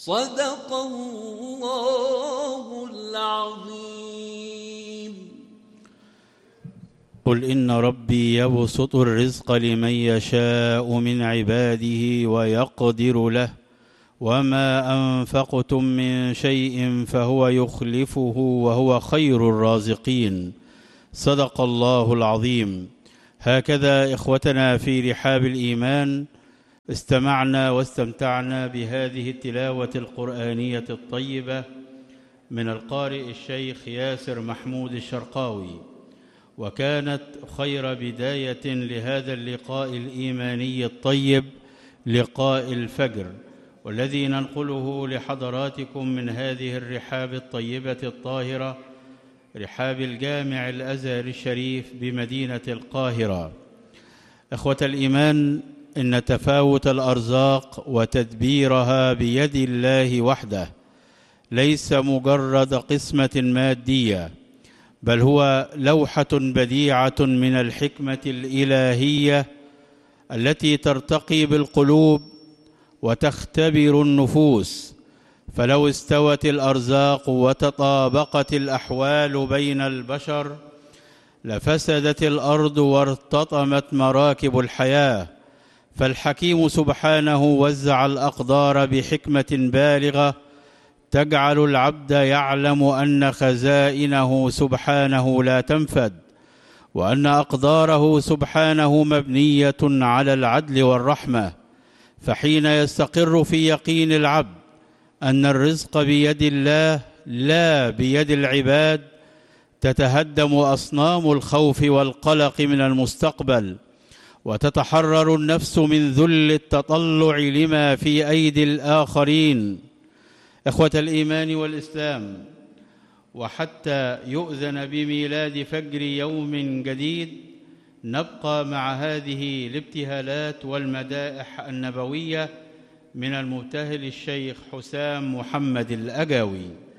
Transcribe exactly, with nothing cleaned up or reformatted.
صدق الله العظيم. قل إن ربي يبسط الرزق لمن يشاء من عباده ويقدر له وما أنفقتم من شيء فهو يخلفه وهو خير الرازقين. صدق الله العظيم. هكذا إخوتنا في رحاب الإيمان استمعنا واستمتعنا بهذه التلاوة القرآنية الطيبة من القارئ الشيخ ياسر محمود الشرقاوي، وكانت خير بداية لهذا اللقاء الإيماني الطيب لقاء الفجر، والذي ننقله لحضراتكم من هذه الرحاب الطيبة الطاهرة، رحاب الجامع الأزهر الشريف بمدينة القاهرة. إخوة الإيمان، إن تفاوت الأرزاق وتدبيرها بيد الله وحده ليس مجرد قسمة مادية، بل هو لوحة بديعة من الحكمة الإلهية التي ترتقي بالقلوب وتختبر النفوس. فلو استوت الأرزاق وتطابقت الأحوال بين البشر لفسدت الأرض وارتطمت مراكب الحياة. فالحكيم سبحانه وزع الأقدار بحكمة بالغة تجعل العبد يعلم أن خزائنه سبحانه لا تنفد، وأن أقداره سبحانه مبنية على العدل والرحمة. فحين يستقر في يقين العبد أن الرزق بيد الله لا بيد العباد تتهدم أصنام الخوف والقلق من المستقبل، وتتحرر النفس من ذل التطلع لما في أيدي الآخرين. إخوة الإيمان والإسلام، وحتى يؤذن بميلاد فجر يوم جديد نبقى مع هذه الابتهالات والمدائح النبوية من المبتهل الشيخ حسام محمد الأجاوي.